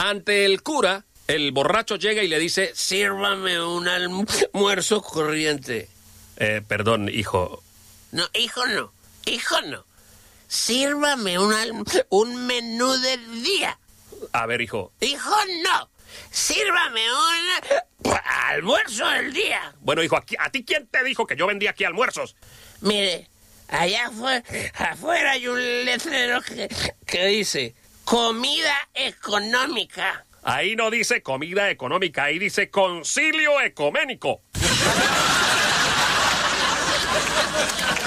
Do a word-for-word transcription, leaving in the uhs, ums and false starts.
Ante el cura, el borracho llega y le dice, sírvame un almuerzo corriente. Eh, perdón, hijo. No, hijo no, hijo no. Sírvame un, alm un menú del día. A ver, hijo. Hijo no. Sírvame un almuerzo del día. Bueno, hijo, aquí, ¿a ti quién te dijo que yo vendía aquí almuerzos? Mire, allá afuera, afuera hay un letrero que, que dice comida económica. Ahí no dice comida económica, ahí dice concilio ecuménico.